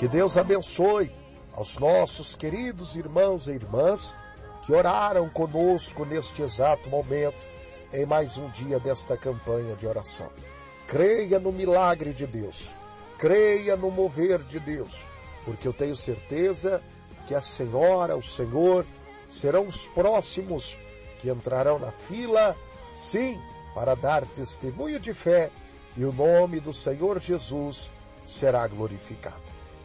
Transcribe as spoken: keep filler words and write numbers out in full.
Que Deus abençoe aos nossos queridos irmãos e irmãs que oraram conosco neste exato momento, em mais um dia desta campanha de oração. Creia no milagre de Deus, creia no mover de Deus, porque eu tenho certeza que a Senhora, o Senhor, serão os próximos que entrarão na fila, sim, para dar testemunho de fé, e o nome do Senhor Jesus será glorificado.